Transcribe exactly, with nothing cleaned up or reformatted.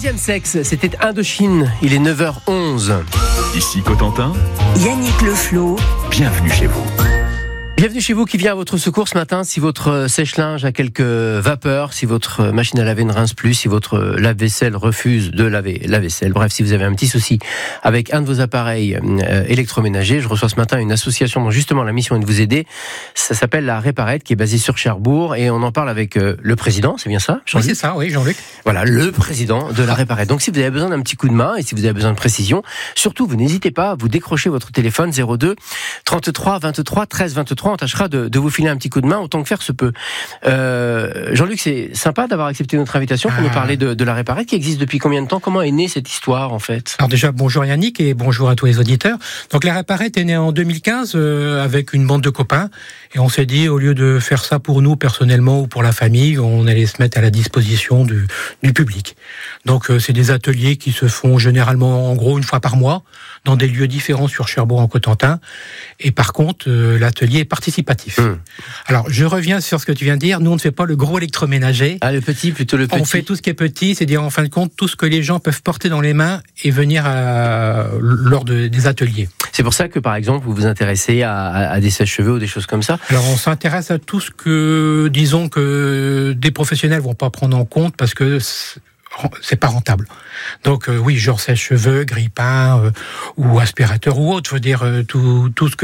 Troisième sexe, c'était Indochine, il est neuf heures onze. Ici Cotentin, Yannick Le Floh, bienvenue chez vous. Bienvenue chez vous qui vient à votre secours ce matin. Si votre sèche-linge a quelques vapeurs, si votre machine à laver ne rince plus, si votre lave-vaisselle refuse de laver la vaisselle, bref, si vous avez un petit souci avec un de vos appareils euh, électroménagers, je reçois ce matin une association dont justement la mission est de vous aider. Ça s'appelle la Réparette, qui est basée sur Cherbourg, et on en parle avec euh, le président, c'est bien ça, Jean-Luc ? Oui, c'est ça, oui, Jean-Luc. Voilà, le président de la Réparette. Donc si vous avez besoin d'un petit coup de main et si vous avez besoin de précision, surtout vous n'hésitez pas, vous décrochez votre téléphone zéro deux trente-trois vingt-trois treize vingt-trois. On tâchera de, de vous filer un petit coup de main autant que faire se peut. Euh, Jean-Luc, c'est sympa d'avoir accepté notre invitation pour ah. nous parler de, de la Réparette qui existe depuis combien de temps ? Comment est née cette histoire en fait ? Alors déjà, bonjour Yannick et bonjour à tous les auditeurs. Donc la Réparette est née en deux mille quinze euh, avec une bande de copains et on s'est dit au lieu de faire ça pour nous personnellement ou pour la famille, on allait se mettre à la disposition du, du public. Donc euh, c'est des ateliers qui se font généralement en gros une fois par mois dans des lieux différents sur Cherbourg en Cotentin. Et par contre, euh, l'atelier est participatif. Mmh. Alors, je reviens sur ce que tu viens de dire. Nous, on ne fait pas le gros électroménager. Ah, le petit, plutôt le petit. On fait tout ce qui est petit, c'est-à-dire, en fin de compte, tout ce que les gens peuvent porter dans les mains et venir à, lors de, des ateliers. C'est pour ça que, par exemple, vous vous intéressez à, à, à des sèche-cheveux ou des choses comme ça ? Alors, on s'intéresse à tout ce que, disons, que des professionnels vont pas prendre en compte parce que c'est pas rentable. Donc euh, oui, genre sèche-cheveux, grille-pain euh, ou aspirateur ou autre, je veux dire euh, tout tout ce que